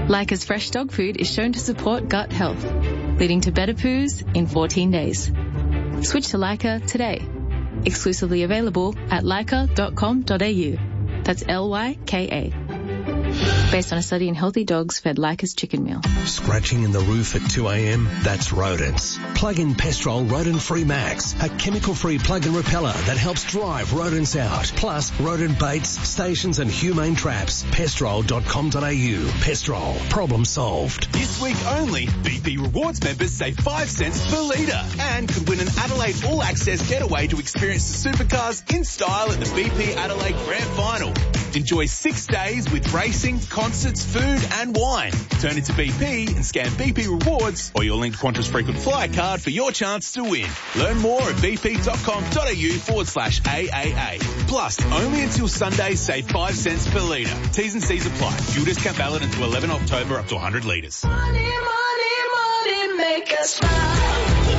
Leica's fresh dog food is shown to support gut health, leading to better poos in 14 days. Switch to Leica today. Exclusively available at leica.com.au. That's Lyka. Based on a study in healthy dogs fed Leica's chicken meal. Scratching in the roof at 2 a.m? That's rodents. Plug in Pestrol Rodent Free Max, a chemical-free plug-in repeller that helps drive rodents out. Plus, rodent baits, stations and humane traps. Pestrol.com.au. Pestrol. Problem solved. This week only, BP Rewards members save 5 cents per litre and could win an Adelaide All-Access getaway to experience the supercars in style at the BP Adelaide Grand Final. Enjoy 6 days with racing, concerts, food and wine. Turn into BP and scan BP Rewards or your linked Qantas Frequent Flyer card for your chance to win. Learn more at bp.com.au/AAA. Plus, only until Sunday, save 5 cents per litre. T's and C's apply. Fuel discount valid until 11 October up to 100 litres. Money, money, money, make us smile.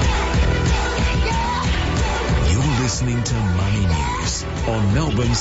You're listening to Money News on Melbourne's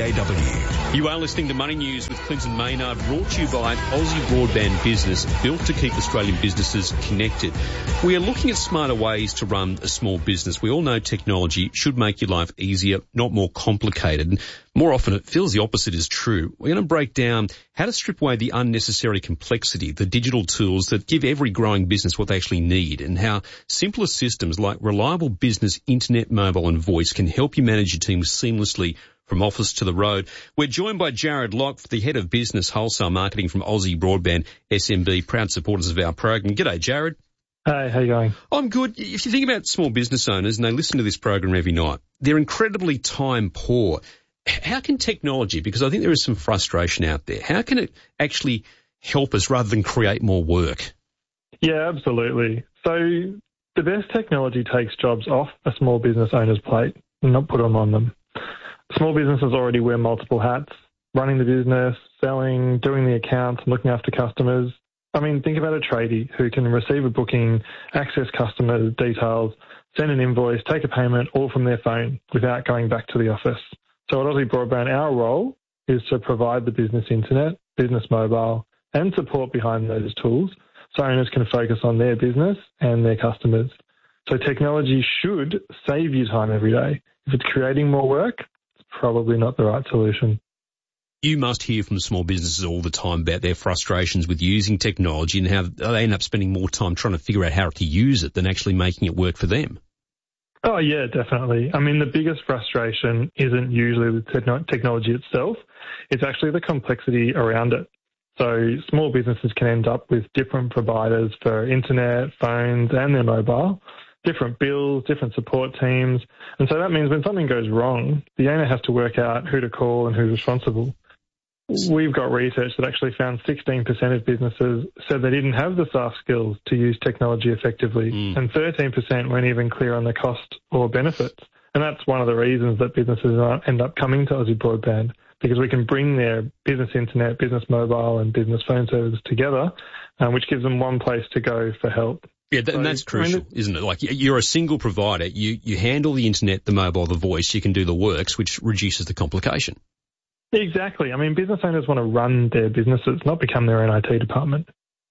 3AW. You are listening to Money News with Clinton Maynard, brought to you by Aussie Broadband Business, built to keep Australian businesses connected. We are looking at smarter ways to run a small business. We all know technology should make your life easier, not more complicated. And more often it feels the opposite is true. We're going to break down how to strip away the unnecessary complexity, the digital tools that give every growing business what they actually need, and how simpler systems like reliable business, internet, mobile and voice can help you manage your team seamlessly from office to the road. We're joined by Jared Locke, the Head of Business Wholesale Marketing from Aussie Broadband SMB, proud supporters of our program. G'day, Jared. Hey, how you going? I'm good. If you think about small business owners and they listen to this program every night, they're incredibly time poor. How can technology, because I think there is some frustration out there, how can it actually help us rather than create more work? Yeah, absolutely. So the best technology takes jobs off a small business owner's plate and not put them on them. Small businesses already wear multiple hats, running the business, selling, doing the accounts, looking after customers. I mean, think about a tradie who can receive a booking, access customer details, send an invoice, take a payment all from their phone without going back to the office. So at Aussie Broadband, our role is to provide the business internet, business mobile, and support behind those tools so owners can focus on their business and their customers. So technology should save you time every day. If it's creating more work, it's probably not the right solution. You must hear from small businesses all the time about their frustrations with using technology and how they end up spending more time trying to figure out how to use it than actually making it work for them. Oh, yeah, definitely. I mean, the biggest frustration isn't usually the technology itself. It's actually the complexity around it. So small businesses can end up with different providers for internet, phones, and their mobile, different bills, different support teams. And so that means when something goes wrong, the owner has to work out who to call and who's responsible. We've got research that actually found 16% of businesses said they didn't have the soft skills to use technology effectively, and 13% weren't even clear on the cost or benefits. And that's one of the reasons that businesses end up coming to Aussie Broadband, because we can bring their business internet, business mobile and business phone services together, which gives them one place to go for help. Yeah, and that's crucial, isn't it? Like, you're a single provider. You handle the internet, the mobile, the voice. You can do the works, which reduces the complication. Exactly. I mean, business owners want to run their businesses, not become their own IT department.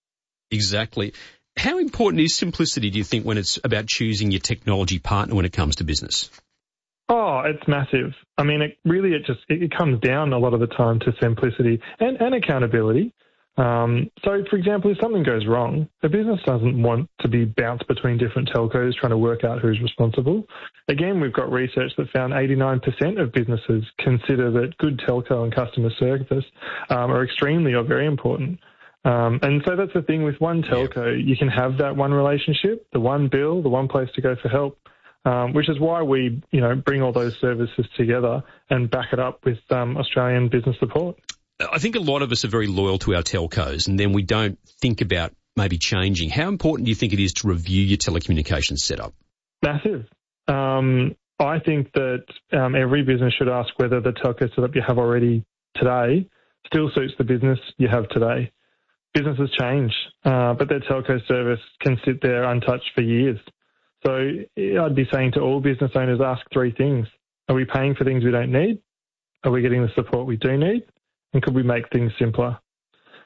Exactly. How important is simplicity, do you think, when it's about choosing your technology partner when it comes to business? Oh, it's massive. I mean, it comes down a lot of the time to simplicity and accountability. So, for example, if something goes wrong, a business doesn't want to be bounced between different telcos trying to work out who's responsible. Again, we've got research that found 89% of businesses consider that good telco and customer service are extremely or very important. And so that's the thing with one telco. You can have that one relationship, the one bill, the one place to go for help, which is why we, bring all those services together and back it up with Australian business support. I think a lot of us are very loyal to our telcos, and then we don't think about maybe changing. How important do you think it is to review your telecommunications setup? Massive. I think that every business should ask whether the telco setup you have already today still suits the business you have today. Businesses change, but their telco service can sit there untouched for years. So I'd be saying to all business owners, ask three things. Are we paying for things we don't need? Are we getting the support we do need? And could we make things simpler?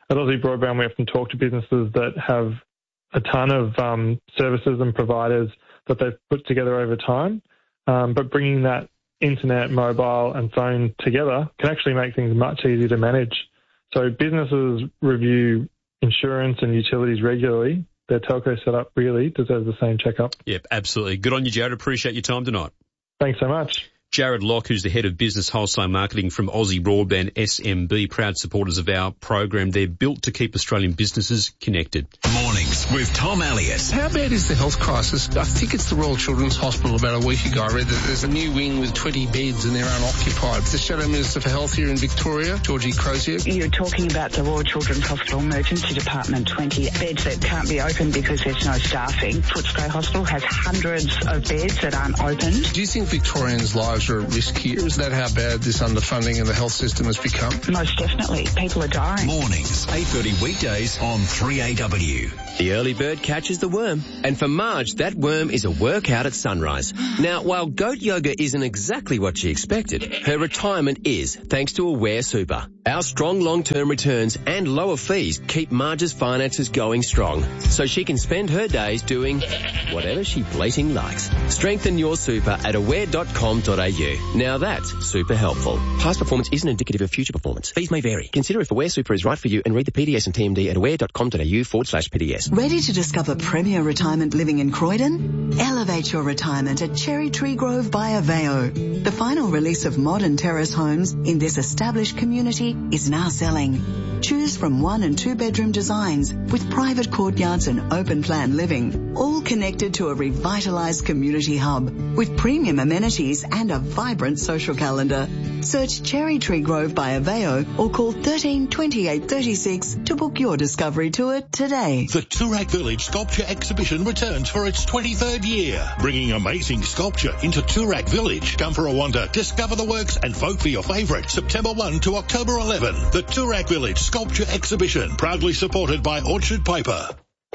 At Aussie Broadband, we often talk to businesses that have a ton of services and providers that they've put together over time, but bringing that internet, mobile and phone together can actually make things much easier to manage. So businesses review insurance and utilities regularly. Their telco setup really deserves the same checkup. Yep, absolutely. Good on you, Jared. Appreciate your time tonight. Thanks so much. Jared Locke, who's the head of business wholesale marketing from Aussie Broadband SMB, proud supporters of our program. They're built to keep Australian businesses connected. Mornings with Tom Elliott. How bad is the health crisis? I think it's the Royal Children's Hospital about a week ago. I read that there's a new wing with 20 beds and they're unoccupied. The Shadow Minister for Health here in Victoria, Georgie Crozier. You're talking about the Royal Children's Hospital Emergency Department, 20 beds that can't be opened because there's no staffing. Footscray Hospital has hundreds of beds that aren't opened. Do you think Victorians' lives are at risk here? Is that how bad this underfunding in the health system has become? Most definitely. People are dying. Mornings, 8:30 weekdays on 3AW. The early bird catches the worm. And for Marge, that worm is a workout at sunrise. Now, while goat yoga isn't exactly what she expected, her retirement is, thanks to Aware Super. Our strong long-term returns and lower fees keep Marge's finances going strong, so she can spend her days doing whatever she blating likes. Strengthen your super at aware.com.au. Now that's super helpful. Past performance isn't indicative of future performance. Fees may vary. Consider if Aware Super is right for you and read the PDS and TMD at aware.com.au/PDS. Ready to discover premier retirement living in Croydon? Elevate your retirement at Cherry Tree Grove by Aveo. The final release of modern terrace homes in this established community is now selling. Choose from 1 and 2 bedroom designs with private courtyards and open plan living, all connected to a revitalized community hub with premium amenities and a vibrant social calendar. Search Cherry Tree Grove by Aveo or call 13 28 36 to book your discovery tour today. The Toorak Village Sculpture Exhibition returns for its 23rd year, bringing amazing sculpture into Toorak Village. Come for a wander, discover the works and vote for your favourite. September 1 to October 11. The Toorak Village Sculpture Exhibition, proudly supported by Orchard Paper.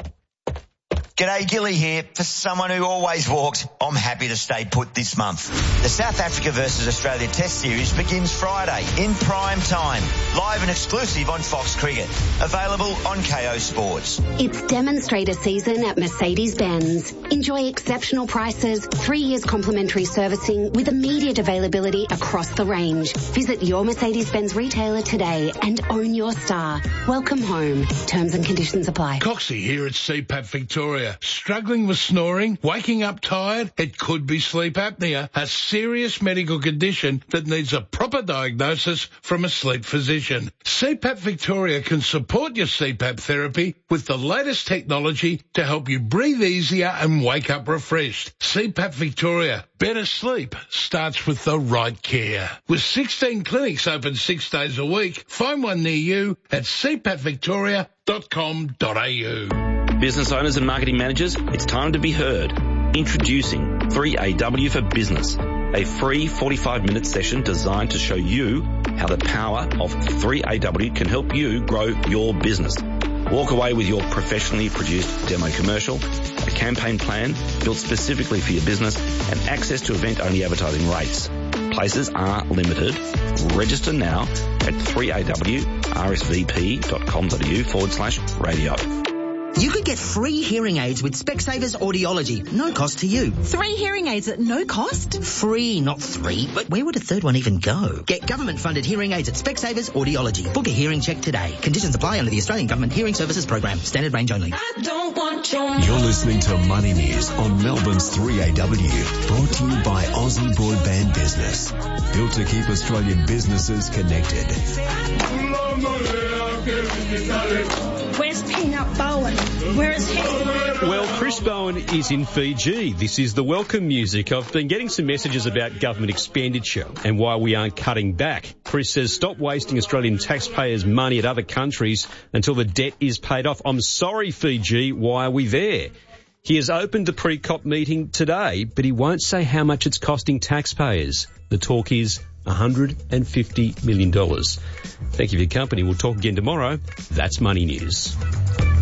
G'day, Gilly here. For someone who always walks, I'm happy to stay put this month. The South Africa versus Australia Test Series begins Friday in prime time, live and exclusive on Fox Cricket. Available on KO Sports. It's demonstrator season at Mercedes-Benz. Enjoy exceptional prices, 3 years complimentary servicing with immediate availability across the range. Visit your Mercedes-Benz retailer today and own your star. Welcome home. Terms and conditions apply. Coxie here at CPAP Victoria. Struggling with snoring, waking up tired? It could be sleep apnea, a serious medical condition that needs a proper diagnosis from a sleep physician. CPAP Victoria can support your CPAP therapy with the latest technology to help you breathe easier and wake up refreshed. CPAP Victoria. Better sleep starts with the right care. With 16 clinics open 6 days a week, find one near you at cpatvictoria.com.au. Business owners and marketing managers, it's time to be heard. Introducing 3AW for Business, a free 45-minute session designed to show you how the power of 3AW can help you grow your business. Walk away with your professionally produced demo commercial, a campaign plan built specifically for your business, and access to event-only advertising rates. Places are limited. Register now at 3awrsvp.com.au/radio. You could get free hearing aids with Specsavers Audiology. No cost to you. 3 hearing aids at no cost? Free, not 3. But where would a third one even go? Get government-funded hearing aids at Specsavers Audiology. Book a hearing check today. Conditions apply under the Australian Government Hearing Services Program. Standard range only. I don't want your... You're listening to Money News on Melbourne's 3AW. Brought to you by Aussie Broadband Business. Built to keep Australian businesses connected. Where's Peanut Bowen? Where is he? Well, Chris Bowen is in Fiji. This is the welcome music. I've been getting some messages about government expenditure and why we aren't cutting back. Chris says, stop wasting Australian taxpayers' money at other countries until the debt is paid off. I'm sorry, Fiji. Why are we there? He has opened the pre-COP meeting today, but he won't say how much it's costing taxpayers. The talk is $150 million. Thank you for your company. We'll talk again tomorrow. That's Money News.